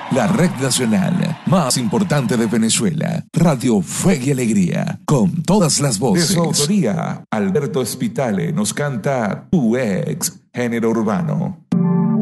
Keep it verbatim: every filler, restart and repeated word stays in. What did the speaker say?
La red nacional más importante de Venezuela. Radio Fe y Alegría. Con todas las voces. De su autoría, Alberto Espitale nos canta Tu Ex, género urbano.